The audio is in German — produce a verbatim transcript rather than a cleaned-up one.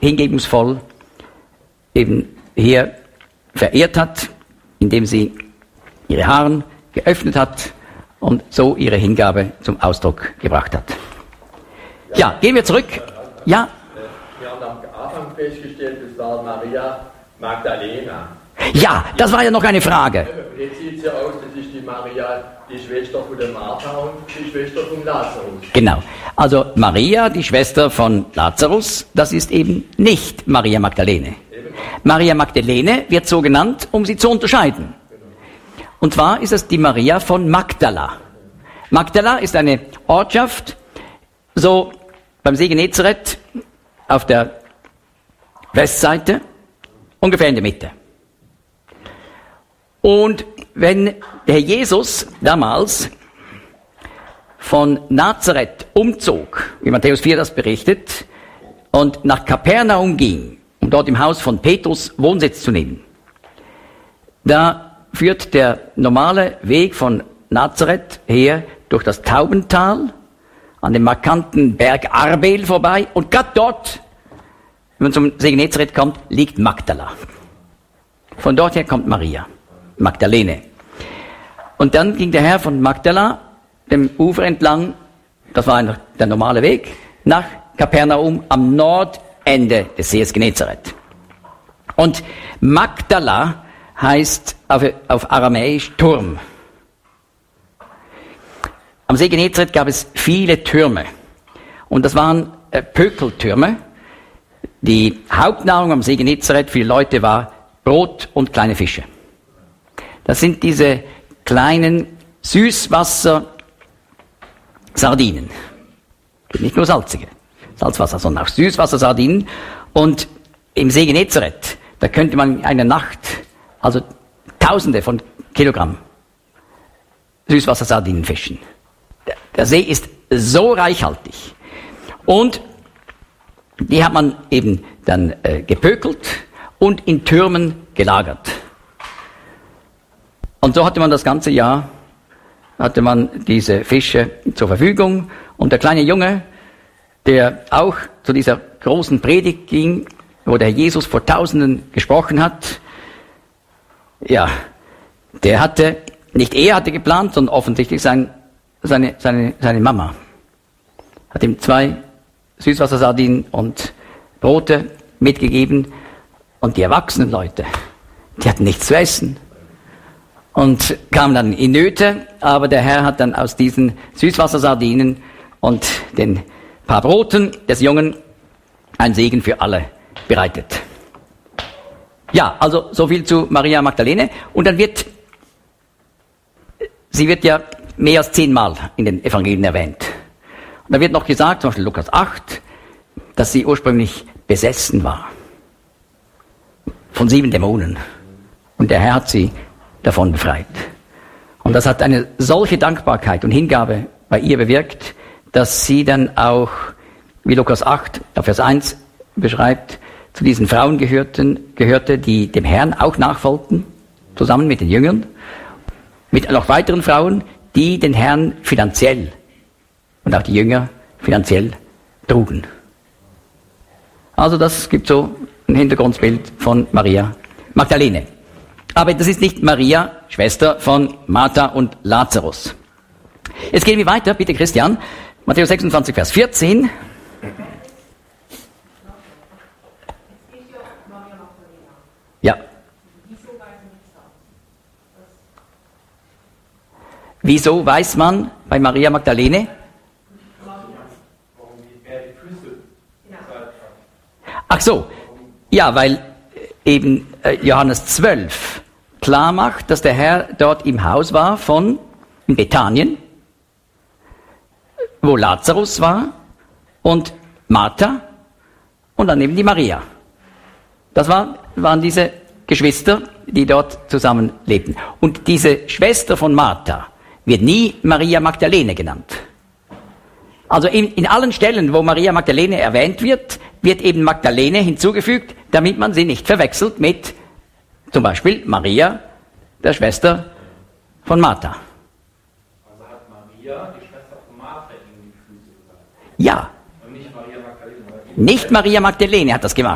hingebungsvoll eben hier verehrt hat, indem sie ihre Haare geöffnet hat und so ihre Hingabe zum Ausdruck gebracht hat. Ja, gehen wir zurück. Ja. Wir haben am Anfang festgestellt, es war Maria Magdalena. Ja, das war ja noch eine Frage. Jetzt sieht es ja aus, das ist die Maria, die Schwester von der Martha und die Schwester von Lazarus. Genau. Also Maria, die Schwester von Lazarus, das ist eben nicht Maria Magdalene. Maria Magdalene wird so genannt, um sie zu unterscheiden. Und zwar ist es die Maria von Magdala. Magdala ist eine Ortschaft, so beim See Genezareth auf der Westseite, ungefähr in der Mitte. Und wenn der Jesus damals von Nazareth umzog, wie Matthäus vier das berichtet, und nach Kapernaum ging, um dort im Haus von Petrus Wohnsitz zu nehmen, da führt der normale Weg von Nazareth her durch das Taubental, an dem markanten Berg Arbel vorbei, und gerade dort, wenn man zum See Genezareth kommt, liegt Magdala. Von dort her kommt Maria Magdalene. Und dann ging der Herr von Magdala dem Ufer entlang, das war einfach der normale Weg, nach Kapernaum am Nordende des Sees Genezareth. Und Magdala heißt auf, auf Aramäisch Turm. Am See Genezareth gab es viele Türme. Und das waren äh, Pökeltürme. Die Hauptnahrung am See Genezareth für die Leute war Brot und kleine Fische. Das sind diese kleinen Süßwasser-Sardinen. Nicht nur salzige Salzwasser, sondern auch Süßwasser-Sardinen. Und im See Genezareth, da könnte man in einer Nacht, also Tausende von Kilogramm Süßwasser-Sardinen fischen. Der See ist so reichhaltig. Und die hat man eben dann äh, gepökelt und in Türmen gelagert. Und so hatte man das ganze Jahr, hatte man diese Fische zur Verfügung. Und der kleine Junge, der auch zu dieser großen Predigt ging, wo der Jesus vor Tausenden gesprochen hat, ja, der hatte, nicht er hatte geplant, sondern offensichtlich sein, seine, seine, seine Mama. Hat ihm zwei Süßwassersardinen und Brote mitgegeben. Und die erwachsenen Leute, die hatten nichts zu essen. Und kamen dann in Nöte, aber der Herr hat dann aus diesen Süßwassersardinen und den paar Broten des Jungen einen Segen für alle bereitet. Ja, also so viel zu Maria Magdalene. Und dann wird, sie wird ja mehr als zehnmal in den Evangelien erwähnt. Und da wird noch gesagt, zum Beispiel Lukas acht, dass sie ursprünglich besessen war. Von sieben Dämonen. Und der Herr hat sie davon befreit. Und das hat eine solche Dankbarkeit und Hingabe bei ihr bewirkt, dass sie dann auch, wie Lukas acht, Vers eins beschreibt, zu diesen Frauen gehörten, gehörte, die dem Herrn auch nachfolgten, zusammen mit den Jüngern, mit noch weiteren Frauen, die den Herrn finanziell und auch die Jünger finanziell trugen. Also das gibt so ein Hintergrundbild von Maria Magdalene. Aber das ist nicht Maria, Schwester von Martha und Lazarus. Jetzt gehen wir weiter, bitte Christian. Matthäus sechsundzwanzig, Vers vierzehn. Ja. Wieso weiß man bei Maria Magdalene? Ach so, ja, weil eben äh, Johannes zwölf klar macht, dass der Herr dort im Haus war von in Bethanien, wo Lazarus war und Martha und dann eben die Maria. Das war, waren diese Geschwister, die dort zusammen lebten. Und diese Schwester von Martha wird nie Maria Magdalene genannt. Also in, in allen Stellen, wo Maria Magdalene erwähnt wird, wird eben Magdalene hinzugefügt, damit man sie nicht verwechselt mit zum Beispiel Maria, der Schwester von Martha. Also hat Maria, die Schwester von Martha, ihm die Füße gesagt? Ja. Und nicht Maria Magdalene? Nicht Maria Magdalene hat das gemacht.